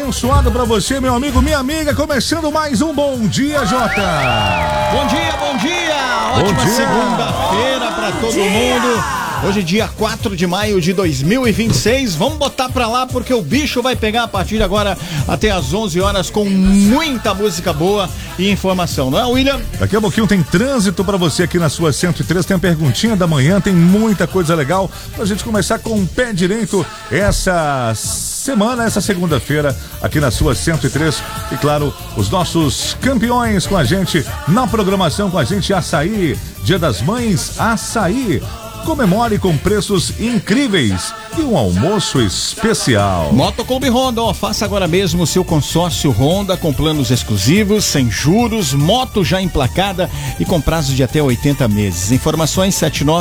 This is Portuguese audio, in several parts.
abençoado pra você, meu amigo, minha amiga. Começando mais um Bom Dia, Jota. Bom dia, bom dia. Ótima segunda-feira pra todo mundo. Hoje, dia 4 de maio de 2026. Vamos botar pra lá porque o bicho vai pegar a partir de agora até às 11 horas com muita música boa e informação, não é, William? Daqui a pouquinho tem trânsito pra você aqui na sua 103. Tem a perguntinha da manhã, tem muita coisa legal pra gente começar com o pé direito essa semana, essa segunda-feira aqui na sua 103. E claro, os nossos campeões com a gente na programação, com a gente. Açaí, Dia das Mães, Açaí. Comemore com preços incríveis e um almoço especial. Motoclube Honda, faça agora mesmo o seu consórcio Honda com planos exclusivos, sem juros, moto já emplacada e com prazo de até 80 meses. Informações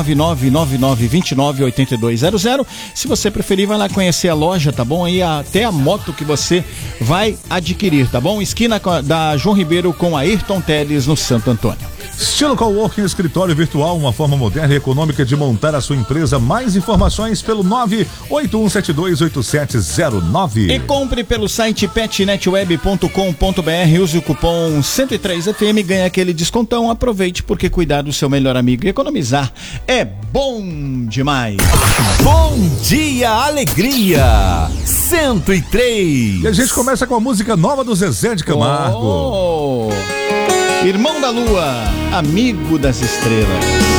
79999298200. Se você preferir, vai lá conhecer a loja, tá bom? Aí até a moto que você vai adquirir, tá bom? Esquina da João Ribeiro com Ayrton Teles no Santo Antônio. Estilo Coworking, escritório virtual, uma forma moderna e econômica de montar a sua empresa. Mais informações pelo 981728709. E compre pelo site petnetweb.com.br. Use o cupom 103FM, ganha aquele descontão. Aproveite, porque cuidar do seu melhor amigo e economizar é bom demais. Bom dia, alegria 103. E a gente começa com a música nova do Zezé de Camargo. Irmão da Lua, amigo das estrelas.